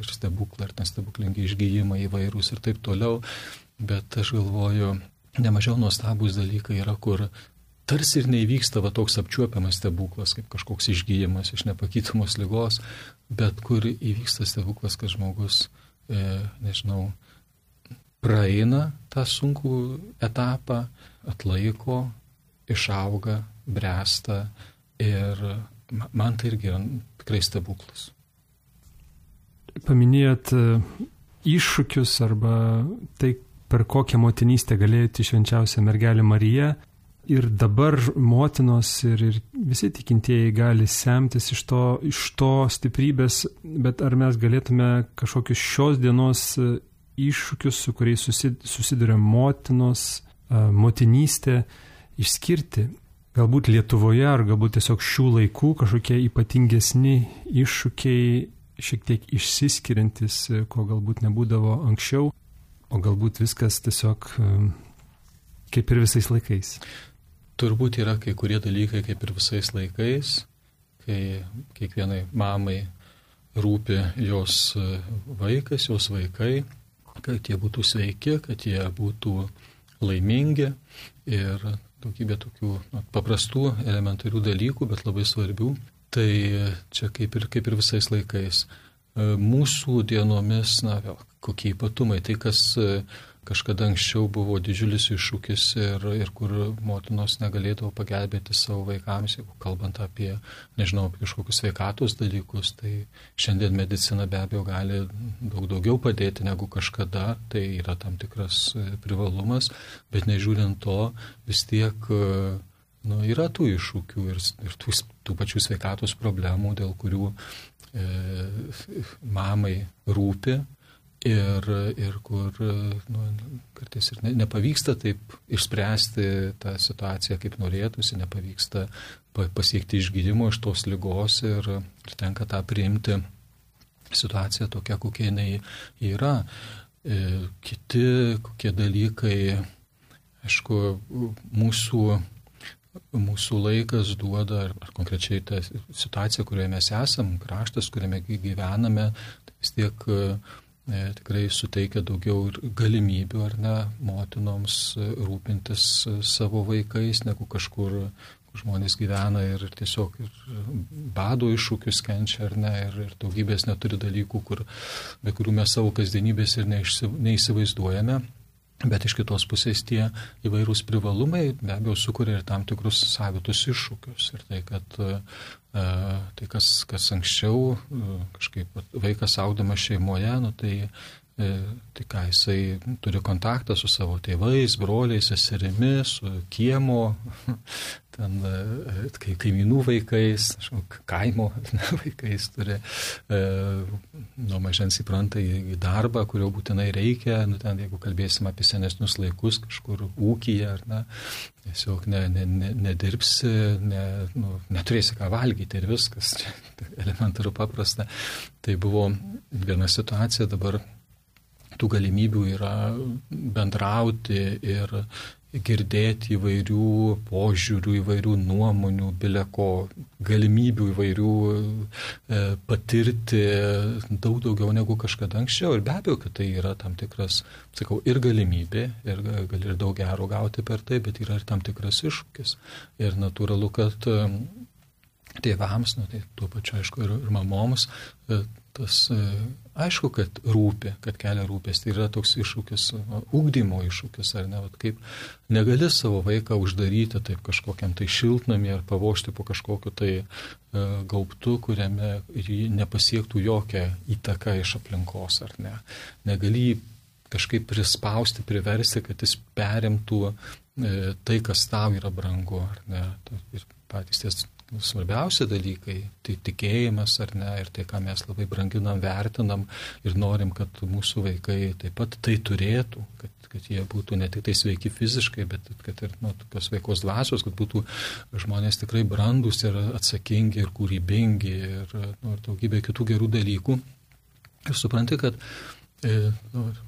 ir stebuklai, ir ten stebuklingi išgyjimai įvairūs ir taip toliau. Bet aš galvoju, nemažiau nuostabus dalykai yra, kur tarsi ir neįvyksta va toks apčiuopiamas stebuklas, kaip kažkoks išgyjimas iš nepakytamos ligos, bet kur įvyksta stebuklas, kad žmogus, praeina tą sunkų etapą, atlaiko, išauga, bręsta ir man tai irgi yra tikrai stebuklas. Paminėjot iššūkius arba tai, per kokią motinystę galėjo įti švenčiausia mergelė Marija. Ir dabar motinos ir visi tikintieji gali semtis iš to stiprybės, bet ar mes galėtume kažkokius šios dienos iššūkius, su kuriais susiduria motinos, motinystė, išskirti? Galbūt Lietuvoje, ar galbūt tiesiog šių laikų kažkokie ypatingesni iššūkiai, šiek tiek išsiskiriantis, ko galbūt nebūdavo anksčiau, o galbūt viskas tiesiog kaip ir visais laikais. Turbūt yra kai kurie dalykai kaip ir visais laikais, kai kiekvienai mamai rūpi jos vaikas, jos vaikai, kad jie būtų sveiki, kad jie būtų laimingi ir daugybė tokių paprastų, elementarių dalykų, bet labai svarbių. Tai čia kaip ir visais laikais. Mūsų dienomis, vėl, kokie ypatumai, tai kas kažkada anksčiau buvo didžiulis iššūkis ir kur motinos negalėdavo pagelbėti savo vaikams, jeigu kalbant apie kažkokius sveikatos dalykus, tai šiandien medicina be abejo gali daug daugiau padėti negu kažkada, tai yra tam tikras privalumas, bet nežiūrint to, vis tiek yra tų iššūkių ir tų pačių sveikatos problemų, dėl kurių mamai rūpi. Ir kur kartais ir nepavyksta taip išspręsti tą situaciją, kaip norėtųsi, nepavyksta pasiekti išgydymo iš tos ligos ir tenka tą priimti situaciją tokia, kokia jinai yra. Kiti kokie dalykai, aišku, mūsų laikas duoda, ar konkrečiai ta situacija, kurioje mes esam, kraštas, kuriame gyvename, tai vis tiek tikrai suteikia daugiau galimybių, ar ne, motinoms rūpintis savo vaikais, negu kažkur žmonės gyvena ir tiesiog bado iššūkius kenčia, ar ne, ir daugybės neturi dalykų, be kurių mes savo kasdienybės ir neįsivaizduojame. Bet iš kitos pusės tie įvairūs privalumai be abejo sukuria ir tam tikrus savitus iššūkius. Ir tai, kad tai kas anksčiau kažkaip vaikas augdamas šeimoje, tai ką jisai turi kontaktą su savo tėvais, broliais, seserimis, su kiemo, ten kaimynų vaikais, kaimo vaikais turi, nuo mažens įpranta į darbą, kurio būtinai reikia, ten jeigu kalbėsim apie senesnius laikus, kažkur ūkyje, ar ne, tiesiog nedirbsi, neturėsi ką valgyti ir viskas, elementaru paprasta. Tai buvo viena situacija, dabar tų galimybių yra bendrauti ir girdėti įvairių požiūrių, įvairių nuomonių, bileko, galimybių įvairių patirti daug daugiau negu kažkada anksčiau. Ir be abejo, kad tai yra tam tikras, ir galimybė, ir gali ir daug gero gauti per tai, bet yra ir tam tikras iššūkis. Ir natūralu, kad tėvams, tai tuo pačiu, aišku, ir mamoms, tas aišku, kad rūpi, kad kelia rūpestį. Tai yra toks iššūkis, ugdymo iššūkis, ar ne, kaip negali savo vaiką uždaryti taip kažkokiam tai šiltnamį ar pavožti po kažkokiu tai gaubtu, kuriame jį nepasiektų jokią įtaką iš aplinkos, ar ne. Negali jį kažkaip prispausti, priversti, kad jis perimtų tai, kas tau yra brangu, ar ne. Ir patys ties svarbiausi dalykai, tai tikėjimas, ar ne, ir tai, ką mes labai branginam, vertinam ir norim, kad mūsų vaikai taip pat tai turėtų, kad jie būtų ne tik tai sveiki fiziškai, bet kad ir tokios sveikos dvasios, kad būtų žmonės tikrai brandūs ir atsakingi ir kūrybingi ir daugybė kitų gerų dalykų. Ir supranti, kad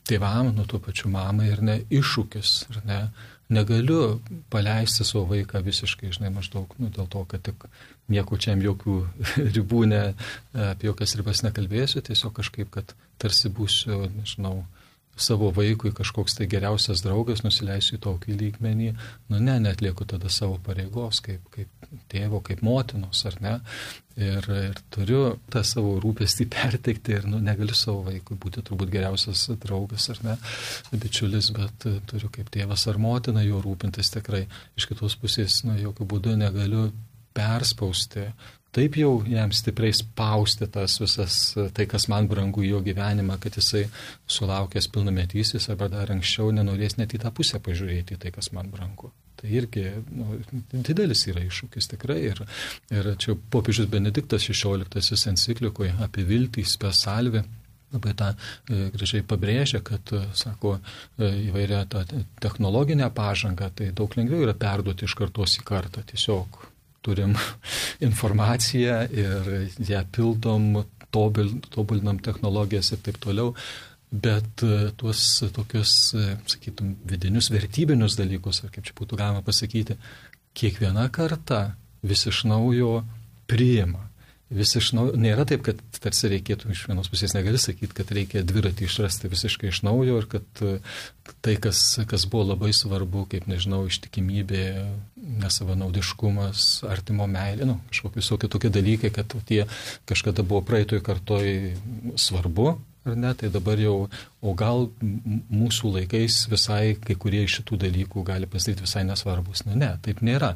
tėvam, tuo pačiu mamai ir iššūkis, negaliu paleisti savo vaiką visiškai, maždaug, dėl to, kad tik nieko čia jokių ribų, apie jokias ribas nekalbėsiu, tiesiog kažkaip, kad tarsi būsiu, savo vaikui kažkoks tai geriausias draugas, nusileisiu į tokį lygmenį, neatlieku tada savo pareigos, kaip tėvo, kaip motinos, ar ne, ir turiu tą savo rūpestį perteikti ir negaliu savo vaikui būti turbūt geriausias draugas, ar ne, bičiulis, bet turiu kaip tėvas ar motina jo rūpintis tikrai. Iš kitos pusės, jokių būdų negaliu perspausti, taip jau jam stipriai spausti tas visas, tai kas man brangu jo gyvenimą, kad jisai sulaukęs pilnametysis arba dar anksčiau nenorės net į tą pusę pažiūrėti, tai kas man brangu. Tai irgi didelis yra iššūkis tikrai. Ir čia popiežius Benediktas XVI enciklikoje apie viltį Spes Salvi labai tą gražiai pabrėžia, kad, sako, įvairia tą technologinę pažangą, tai daug lengviau yra perduoti iš kartos į kartą. Tiesiog turim informaciją ir ją pildom, tobulinam technologijas ir taip toliau. Bet tuos tokius, sakytum, vidinius vertybinius dalykus, ar kaip čia būtų galima pasakyti, kiekviena karta vis iš naujo priima. Vis iš naujo, nėra taip, kad tarsi reikėtų iš vienos pusės, negali sakyti, kad reikia dviratį išrasti visiškai iš naujo ir kad tai, kas buvo labai svarbu, kaip ištikimybė, nesavanaudiškumas, artimo meilė, kažkokie visokie tokie dalykai, kad tie kažkada buvo praeitoj kartoj svarbu, ar ne, tai dabar jau, o gal mūsų laikais visai kai kurie iš šitų dalykų gali pasidaryti visai nesvarbus. Ne, taip nėra.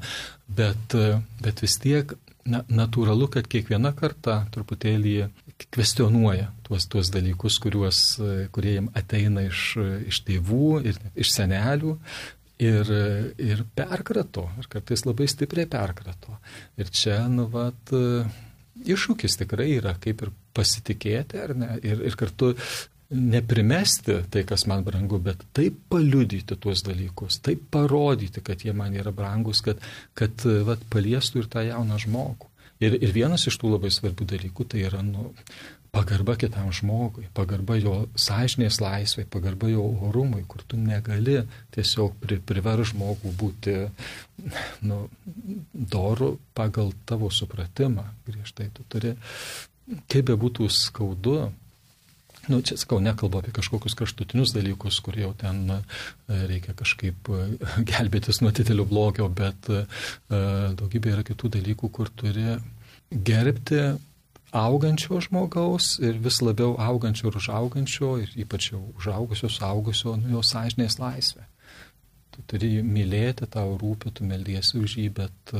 Bet vis tiek natūralu, kad kiekviena karta truputėlį kvestionuoja tuos dalykus, kurie jam ateina iš tėvų ir iš senelių. Ir perkrato, ir kartais labai stipriai perkrato. Ir čia, iššūkis tikrai yra, kaip ir pasitikėti, ar ne, ir kartu neprimesti tai, kas man brangu, bet taip paliudyti tuos dalykus, taip parodyti, kad jie man yra brangus, kad paliestų ir tą jauną žmogų. Ir vienas iš tų labai svarbių dalykų tai yra pagarba kitam žmogui, pagarba jo sąžinės laisvai, pagarba jo orumui, kur tu negali tiesiog priversti žmogų būti doru pagal tavo supratimą. Griežtai tu turi, kaip be būtų skaudu, čia sakau, nekalbu apie kažkokius kraštutinius dalykus, kurie jau ten reikia kažkaip gelbėtis nuo didelio blogio, bet daugybė yra kitų dalykų, kur turi gerbti augančio žmogaus ir vis labiau augančio ir užaugančio ir ypač jau užaugusio, suaugusio, jo sąžinės laisvę. Tu turi mylėti, tau rūpi, tu meldiesi už jį, bet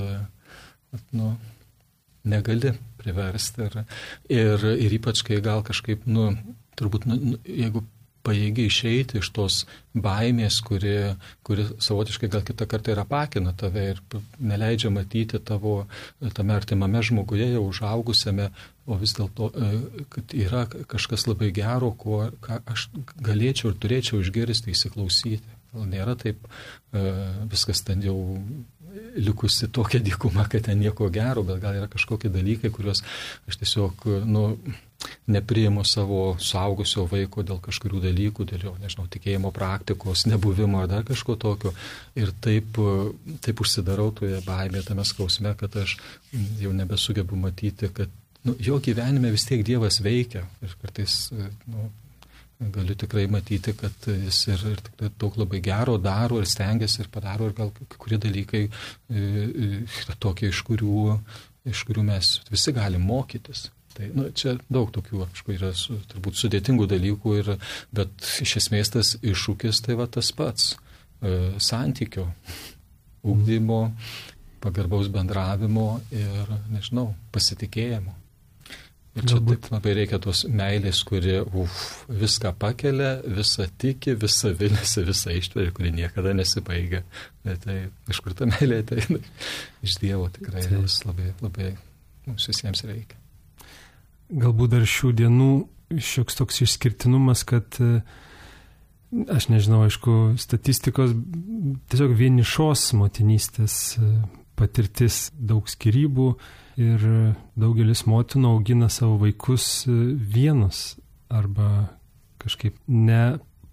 negali priversti. Ir ypač, kai gal kažkaip, turbūt, jeigu pajėgi išeiti iš tos baimės, kuri savotiškai gal kitą kartą ir apakina tave ir neleidžia matyti tavo tame artimame žmoguje jau užaugusiame, o vis dėlto, kad yra kažkas labai gero, ką aš galėčiau ir turėčiau išgirsti, įsiklausyti. Gal nėra taip viskas ten jau likusi tokia dykuma, kad ten nieko gero, bet gal yra kažkokie dalykai, kuriuos aš tiesiog, nepriimu savo suaugusio vaiko dėl kažkurių dalykų, dėl jo, tikėjimo praktikos, nebuvimo ar dar kažko tokio. Ir taip užsidarau toje baimėje, tame skausme, kad aš jau nebesugebu matyti, kad jo gyvenime vis tiek Dievas veikia. Ir kartais, galiu tikrai matyti, kad jis ir tikrai daug labai gero daro ir stengiasi ir padaro, ir gal kurie dalykai yra tokie, iš kurių mes visi galim mokytis. Tai, čia daug tokių, yra turbūt sudėtingų dalykų, bet iš esmės tas iššūkis tai tas pats santykio, ugdymo, pagarbaus bendravimo ir, pasitikėjimo. Ir čia taip labai reikia tos meilės, kuri viską pakelia, visą tiki, visą vilėsi, visą ištveria, kuri niekada nesibaigia. Tai iš kur ta meilė ateina? Iš Dievo tikrai jos labai, labai mums visiems reikia. Galbūt dar šių dienų šioks toks išskirtinumas, kad, aš nežinau, aišku, statistikos, tiesiog vienišos motinystės patirtis, daug skyrybų ir daugelis motinų augina savo vaikus vienus arba kažkaip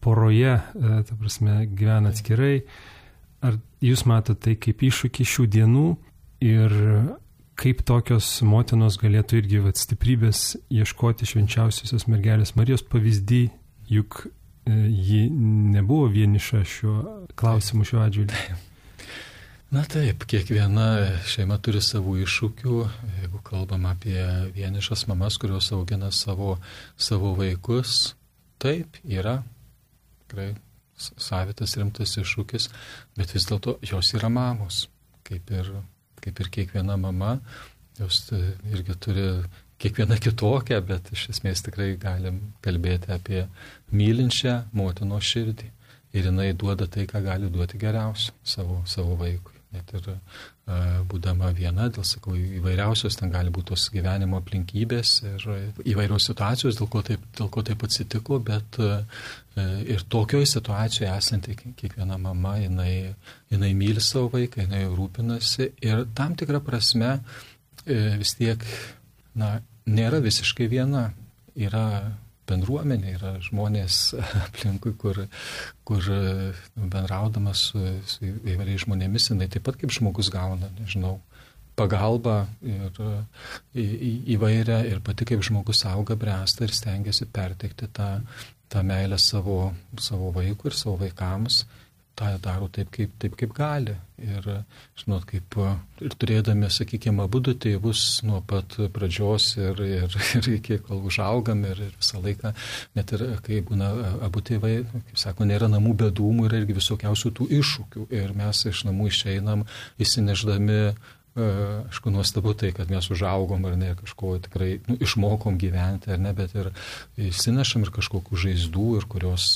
poroje, ta prasme, gyvena atskirai. Ar jūs matote tai kaip iššūkį šių dienų ir kaip tokios motinos galėtų irgi stiprybės ieškoti švenčiausiosios mergelės Marijos pavyzdį, juk ji nebuvo vieniša šiuo klausimu, šiuo atžvilgiu. Na taip, kiekviena šeima turi savų iššūkių. Jeigu kalbam apie vienišas mamas, kurios augina savo vaikus, taip, yra tikrai savitas rimtas iššūkis, bet vis dėlto jos yra mamos, kaip ir kiekviena mama, jos irgi turi kiekviena kitokią, bet iš esmės tikrai galim kalbėti apie mylinčią motinos širdį. Ir jinai duoda tai, ką gali duoti geriausia savo vaikui. Net ir būdama viena, dėl, sakau, įvairiausios ten gali būti tos gyvenimo aplinkybės ir įvairios situacijos, dėl ko taip atsitiko, bet ir tokioje situacijoje esanti kiekviena mama, jinai myli savo vaiką, jinai rūpinasi ir tam tikrą prasme vis tiek, nėra visiškai viena, yra bendruomenė, yra žmonės aplinkui, kur bendraudamas su įvairiais žmonėmis, jinai taip pat kaip žmogus gauna, pagalbą ir įvairią ir pati kaip žmogus auga, bręsta ir stengiasi perteikti tą meilę savo vaikui ir savo vaikams. tą daro taip, kaip gali. Ir, žinot, kaip ir turėdami, sakykime, abudu tėvus nuo pat pradžios ir iki kol užaugam ir visą laiką, net ir kai būna abu tėvai, kaip sako, nėra namų be dūmų, yra irgi visokiausių tų iššūkių. Ir mes iš namų išeinam, įsineždami, aišku, nuostabu tai, kad mes užaugom ar ne, kažko tikrai išmokom gyventi, ar ne, bet ir įsinešam ir kažkokių žaizdų, ir kurios...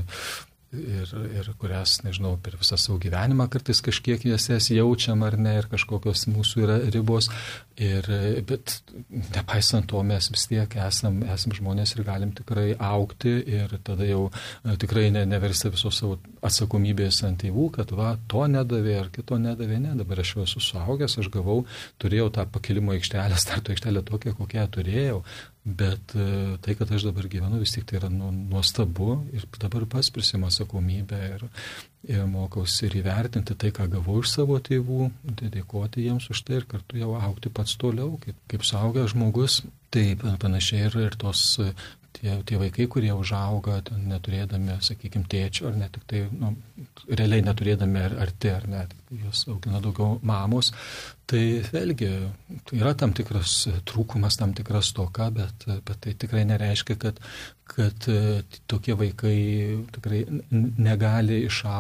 Ir kurias, nežinau, per visą savo gyvenimą kartais kažkiek jas jaučiam ar ne, ir kažkokios mūsų yra ribos, bet nepaisant to mes vis tiek esam žmonės ir galim tikrai augti ir tada jau tikrai neversti visos savo atsakomybės ant tėvų, kad va, to nedavė ar kito nedavė, ne, dabar aš jau esu suaugęs, aš turėjau tą pakilimo aikštelę, starto aikštelę tokią, kokią turėjau. Bet tai, kad aš dabar gyvenu, vis tik tai yra nuostabu ir dabar pats prisiimu atsakomybę ir mokausi ir įvertinti tai, ką gavau iš savo tėvų, dėkoti jiems už tai ir kartu jau augti pats toliau, kaip suaugęs žmogus. Tai panašiai ir tos tie vaikai, kurie užauga, neturėdami, sakykime, tėčio, ar ne tik tai, realiai neturėdami arti, ar ne, jos augina daugiau mamos, tai vėlgi yra tam tikras trūkumas, tam tikras stoka, bet tai tikrai nereiškia, kad tokie vaikai tikrai negali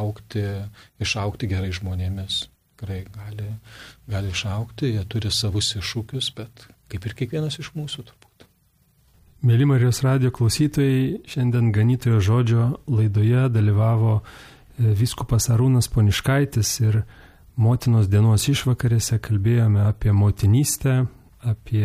išaugti gerai žmonėmis. Tikrai gali išaugti, jie turi savus iššūkius, bet kaip ir kiekvienas iš mūsų turbūt. Mėly Marijos radijo klausytojai, šiandien Ganytojo žodžio laidoje dalyvavo vyskupas Arūnas Poniškaitis ir motinos dienos išvakarėse kalbėjome apie motinystę, apie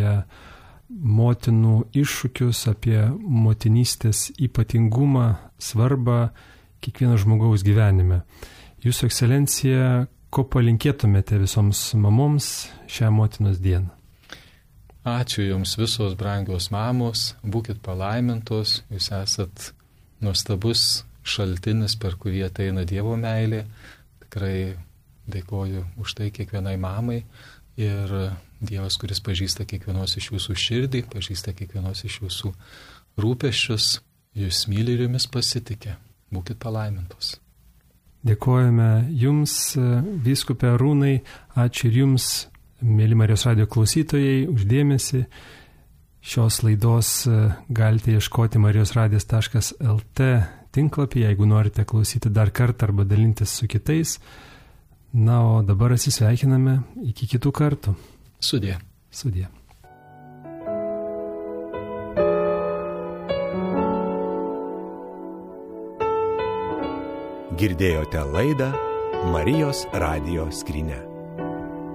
motinų iššūkius, apie motinystės ypatingumą, svarbą kiekvieno žmogaus gyvenime. Jūsų ekscelencija, ko palinkėtumėte visoms mamoms šią motinos dieną? Ačiū Jums visos brangios mamos, būkit palaimintos, Jūs esat nuostabus šaltinis, per kurį ateina Dievo meilė. Tikrai dėkoju už tai kiekvienai mamai ir Dievas, kuris pažįsta kiekvienos iš Jūsų širdį, pažįsta kiekvienos iš Jūsų rūpesčius, Jūs myli ir Jumis pasitikė. Būkit palaimintos. Dėkojame Jums, vyskupe Arūnai, ačiū ir Jums, mėly Marijos radijo klausytojai, už dėmesį. Šios laidos galite ieškoti marijosradijas.lt tinklapį, jeigu norite klausyti dar kartą arba dalintis su kitais. Na, o dabar atsisveikiname iki kitų kartų. Sudie. Sudie. Girdėjote laidą Marijos radijo skrynia.